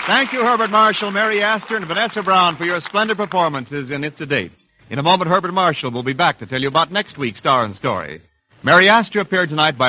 Thank you, Herbert Marshall, Mary Astor, and Vanessa Brown for your splendid performances in It's a Date. In a moment, Herbert Marshall will be back to tell you about next week's star and story. Mary Astor appeared tonight by